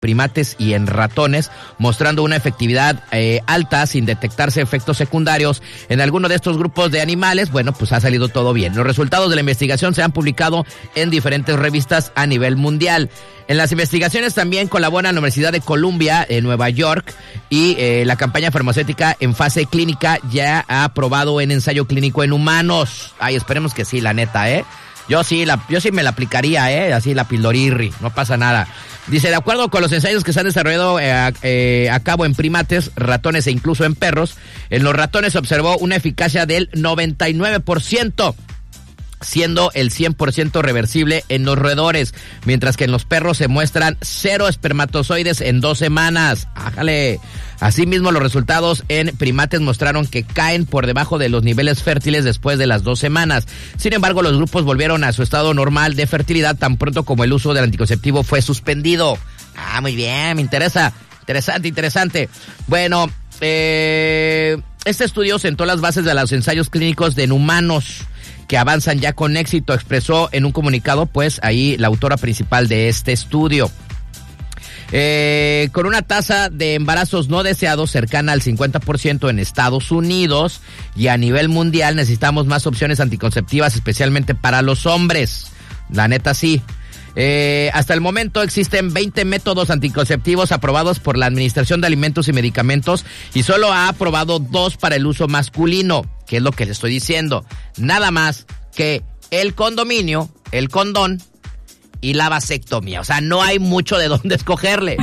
primates y en ratones, mostrando una efectividad alta sin detectarse efectos secundarios en alguno de estos grupos de animales. Bueno, pues ha salido todo bien. Los resultados de la investigación se han publicado en diferentes revistas a nivel mundial. En las investigaciones también colaboran la Universidad de Columbia en Nueva York y la campaña farmacéutica en fase clínica ya ha aprobado en ensayo clínico en humanos. Ay, esperemos que sí, la neta, Yo sí me la aplicaría, así la pildorirri, no pasa nada. Dice, de acuerdo con los ensayos que se han desarrollado a cabo en primates, ratones e incluso en perros, en los ratones se observó una eficacia del 99%, siendo el 100% reversible en los roedores, mientras que en los perros se muestran 0 espermatozoides en 2 semanas. ¡Ájale! Asimismo, los resultados en primates mostraron que caen por debajo de los niveles fértiles después de las 2 semanas. Sin embargo, los grupos volvieron a su estado normal de fertilidad tan pronto como el uso del anticonceptivo fue suspendido. Ah, muy bien, me interesa. Interesante. Bueno, este estudio sentó las bases de los ensayos clínicos en humanos que avanzan ya con éxito, expresó en un comunicado, pues, ahí la autora principal de este estudio. Con una tasa de embarazos no deseados cercana al 50% en Estados Unidos y a nivel mundial necesitamos más opciones anticonceptivas, especialmente para los hombres. La neta sí. Hasta el momento existen 20 métodos anticonceptivos aprobados por la Administración de Alimentos y Medicamentos y solo ha aprobado 2 para el uso masculino, que es lo que les estoy diciendo. Nada más que el condominio, el condón y la vasectomía. O sea, no hay mucho de dónde escogerle.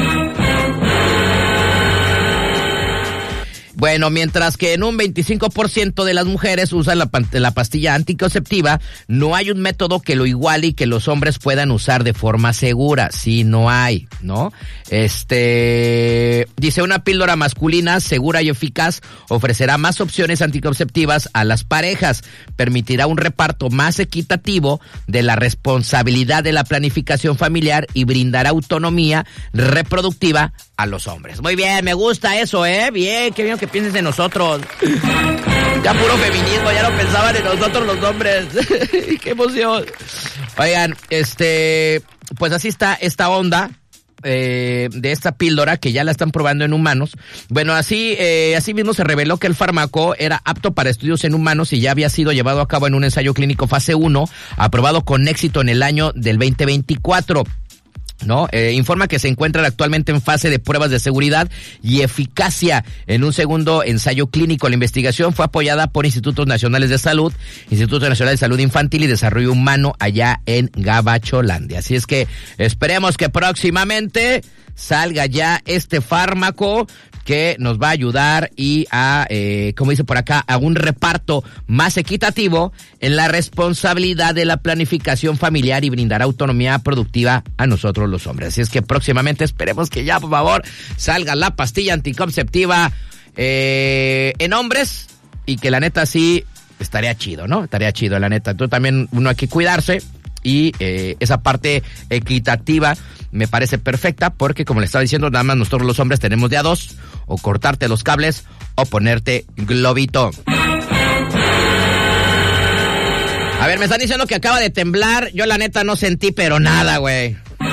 Bueno, mientras que en un 25% de las mujeres usan la pastilla anticonceptiva, no hay un método que lo iguale y que los hombres puedan usar de forma segura. Sí, no hay, ¿no? Dice, una píldora masculina segura y eficaz ofrecerá más opciones anticonceptivas a las parejas, permitirá un reparto más equitativo de la responsabilidad de la planificación familiar y brindará autonomía reproductiva a los hombres. Muy bien, me gusta eso, bien, qué bien que pienses en nosotros. Ya puro feminismo, ya no pensaban en nosotros los hombres. Qué emoción. Oigan, pues así está esta onda de esta píldora que ya la están probando en humanos. Bueno, así mismo se reveló que el fármaco era apto para estudios en humanos y ya había sido llevado a cabo en un ensayo clínico fase 1, aprobado con éxito en el año del 2024. ¿No? Informa que se encuentran actualmente en fase de pruebas de seguridad y eficacia en un segundo ensayo clínico. La investigación fue apoyada por Institutos Nacionales de Salud, Instituto Nacional de Salud Infantil y Desarrollo Humano allá en Gabacholandia. Así es que esperemos que próximamente salga ya este fármaco que nos va a ayudar y a, como dice por acá, a un reparto más equitativo en la responsabilidad de la planificación familiar y brindará autonomía productiva a nosotros los hombres. Así es que próximamente esperemos que ya, por favor, salga la pastilla anticonceptiva en hombres y que la neta sí estaría chido, ¿no? Estaría chido, la neta. Entonces también uno hay que cuidarse y esa parte equitativa me parece perfecta porque, como le estaba diciendo, nada más nosotros los hombres tenemos de a 2, o cortarte los cables o ponerte globito. A ver, me están diciendo que acaba de temblar. Yo la neta no sentí pero nada, güey.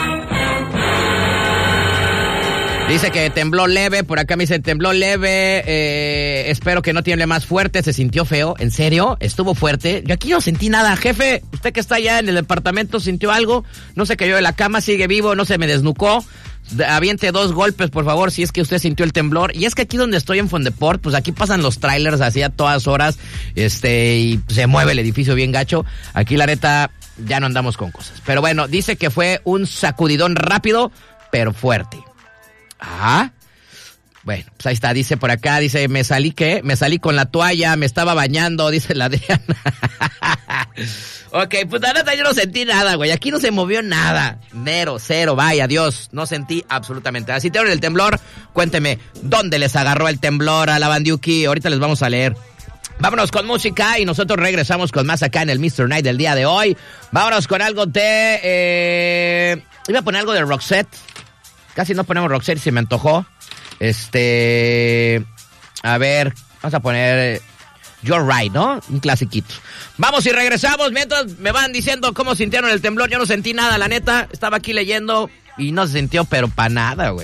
Dice que tembló leve, por acá me dice tembló leve, espero que no tiemble más fuerte, se sintió feo, ¿en serio? ¿Estuvo fuerte? Yo aquí no sentí nada, jefe, usted que está allá en el departamento, ¿sintió algo? No se cayó de la cama, sigue vivo, no se me desnucó, aviente 2 golpes, por favor, si es que usted sintió el temblor. Y es que aquí donde estoy en Fondeport, pues aquí pasan los trailers así a todas horas, y se mueve el edificio bien gacho. Aquí la neta, ya no andamos con cosas. Pero bueno, dice que fue un sacudidón rápido, pero fuerte. Ah, bueno, pues ahí está, dice por acá, dice, me salí con la toalla, me estaba bañando, dice la Adriana. Ok, pues la neta yo no sentí nada, güey, aquí no se movió nada, cero, vaya, Dios, no sentí absolutamente nada. Si te el temblor, cuénteme, ¿dónde les agarró el temblor a la Bandiuki? Ahorita les vamos a leer. Vámonos con música y nosotros regresamos con más acá en el Mr. Night del día de hoy. Vámonos con algo de... iba a poner algo de Roxette. Casi no ponemos Roxette, se me antojó. A ver, vamos a poner You're Right, ¿no? Un clasiquito. Vamos y regresamos mientras me van diciendo cómo sintieron el temblor. Yo no sentí nada, la neta. Estaba aquí leyendo Y no se sintió, pero para nada, güey.